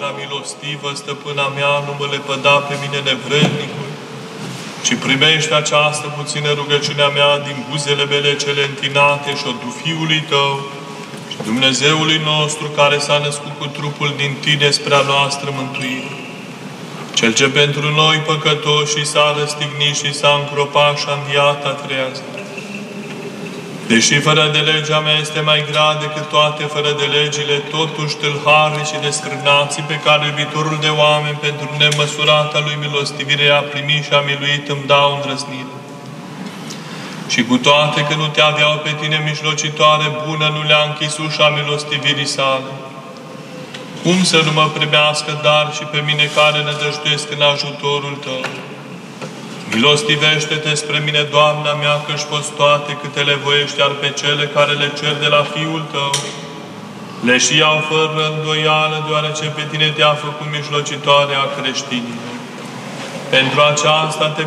prea milostivă, stăpâna mea, nu mă lepăda pe mine nevrednicul, ci primește această puțină rugăciunea mea din buzele mele cele întinate și o Fiului Tău și Dumnezeului nostru care s-a născut cu trupul din Tine spre a noastră mântuire. Cel ce pentru noi păcătoși s-a răstignit și s-a îngropat și a înviat a treia zi. Deși fără de legea mea este mai grea decât toate fără de legile, totuși tâlharii și descrânații pe care iubitorul de oameni pentru nemăsurata lui milostivire a primit și a miluit îmi dau îndrăznire. Și cu toate că nu te aveau pe tine mijlocitoare bună, nu le-a închis ușa milostivirii sale. Cum să nu mă primească dar și pe mine care nădăjduiesc în ajutorul Tău? Milostivește-te spre mine, Doamna mea, că-și poți toate câte le voiești, iar pe cele care le cer de la Fiul Tău, le și iau fără îndoială, deoarece pe tine te-a făcut mijlocitoare a creștinilor. Pentru aceasta te